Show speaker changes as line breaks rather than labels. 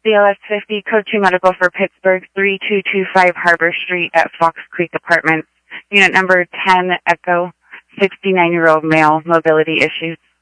BLS 50, Code 2 Medical for Pittsburgh, 3225 Harbor Street at Fox Creek Apartments. Unit number 10, Echo, 69-year-old male, mobility issues.